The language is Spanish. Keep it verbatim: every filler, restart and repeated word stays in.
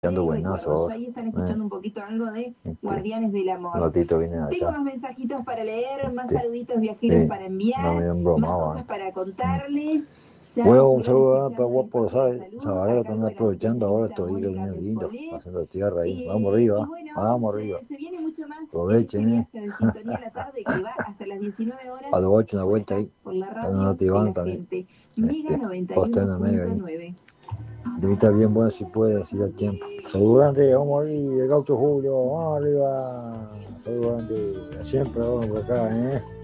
Ando Les buenazo recuerdo, ahora. ahí están Eh, escuchando un poquito algo de este, Guardianes del un Amor. ratito vine Tengo allá. más mensajitos para leer, más Este, saluditos viajeros sí, para no enviar, me han más bromado cosas antes. para Mm. contarles. Ya Bueno, nos un siguen saludo ah, para escuchando del Guapo, Parque de la ¿sabes? Salud, Sabadell, a cargo también de la aprovechando ahora nutricionista estos días que Mónica viene lindo, Pescolet. haciendo tierra ahí. Vamos Eh, y arriba, bueno, vamos arriba. se, se viene mucho más en este Aprovechen, ¿eh? viaje de Sintonía en la Tarde que va hasta las diecinueve horas A los ocho una por vuelta acá, ahí. por la Para no radio te de van la también. gente. Mega Este, noventa y posta en uno el medio punto ahí. nueve. Divita bien buena si puede, si da tiempo. Saludos grande, vamos ahí, el Gaucho Julio, vamos arriba. Saludos grande, siempre vamos por acá, ¿eh?